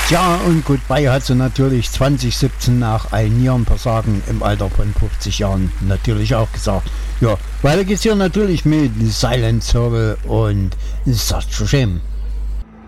Tja, und Goodbye hat sie natürlich 2017 nach einem Nierenversagen im Alter von 50 Jahren natürlich auch gesagt. Ja, weiter geht's hier natürlich mit Silent Circle und Such a Shame.